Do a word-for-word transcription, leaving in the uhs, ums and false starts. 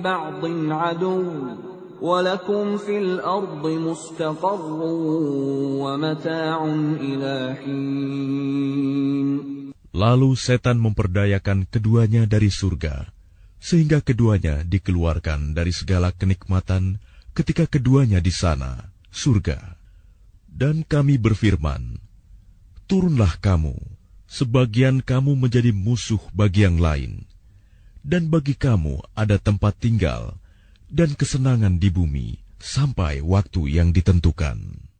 بَعْضٍ عَدُوٌّ وَلَكُمْ فِي الْأَرْضِ مُسْتَقَرٌّ وَمَتَاعٌ إِلَىٰ حِينٍ. Lalu setan memperdayakan keduanya dari surga, sehingga keduanya dikeluarkan dari segala kenikmatan ketika keduanya di sana, surga. Dan kami berfirman, turunlah kamu, sebagian kamu menjadi musuh bagi yang lain, dan bagi kamu ada tempat tinggal dan kesenangan di bumi sampai waktu yang ditentukan.